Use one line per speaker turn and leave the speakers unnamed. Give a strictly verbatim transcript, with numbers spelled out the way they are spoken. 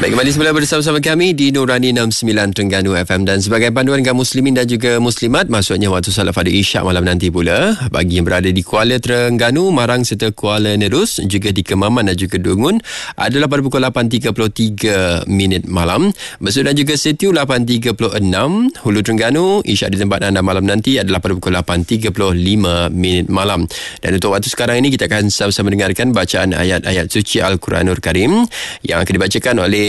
Baik, kembali semula bersama-sama kami di Nurani enam puluh sembilan Terengganu F M, dan sebagai panduan kaum muslimin dan juga muslimat, maksudnya waktu salat pada Isyak malam nanti pula, bagi yang berada di Kuala Terengganu, Marang serta Kuala Nerus, juga di Kemaman dan juga Dungun, adalah pada pukul lapan tiga puluh tiga minit malam. Besut dan juga Setiu lapan tiga puluh enam. Hulu Terengganu, Isyak di tempat anda malam nanti adalah pada pukul lapan tiga puluh lima minit malam. Dan untuk waktu sekarang ini kita akan sama-sama dengarkan bacaan ayat-ayat suci Al-Quranul Karim yang akan dibacakan oleh